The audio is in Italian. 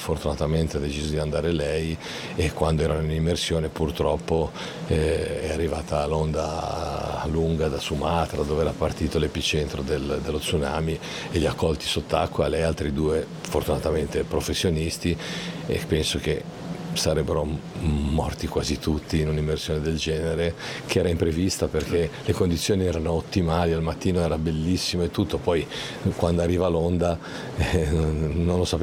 fortunatamente ha deciso di andare lei, e quando erano in immersione purtroppo è arrivata l'onda lunga da Sumatra, dove era partito l'epicentro dello tsunami, e li ha colti sott'acqua, lei e altri due fortunatamente professionisti, e penso che sarebbero morti quasi tutti in un'immersione del genere, che era imprevista perché le condizioni erano ottimali, al mattino era bellissimo e tutto, poi quando arriva l'onda non lo sapeva